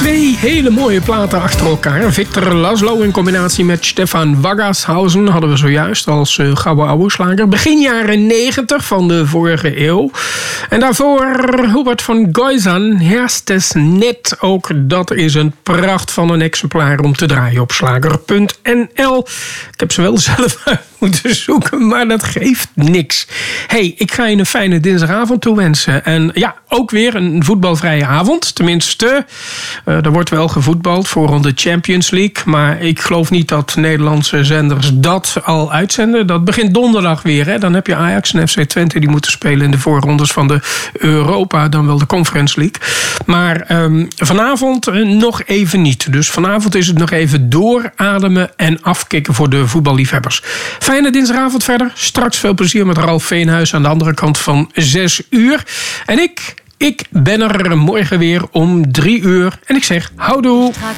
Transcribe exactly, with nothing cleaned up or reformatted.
Twee hele mooie platen achter elkaar. Victor Laszlo in combinatie met Stefan Wagashausen hadden we zojuist als uh, gouden ouweslager. Begin jaren negentig van de vorige eeuw. En daarvoor Hubert von Geusern, Herstes Net. Ook dat is een pracht van een exemplaar om te draaien op slager punt n l. Ik heb ze wel zelf uit moeten zoeken, maar dat geeft niks. Hey, ik ga je een fijne dinsdagavond toewensen. En ja, ook weer een voetbalvrije avond. Tenminste, uh, er wordt wel gevoetbald voor de Champions League. Maar ik geloof niet dat Nederlandse zenders dat al uitzenden. Dat begint donderdag weer. Hè? Dan heb je Ajax en F C Twente die moeten spelen in de voorrondes van de Europa, dan wel de Conference League. Maar um, vanavond uh, nog even niet. Dus vanavond is het nog even doorademen en afkicken voor de voetballiefhebbers. Fijne dinsdagavond verder. Straks veel plezier met Ralf Veenhuis aan de andere kant van zes uur. En ik, ik ben er morgen weer om drie uur. En ik zeg houdoe.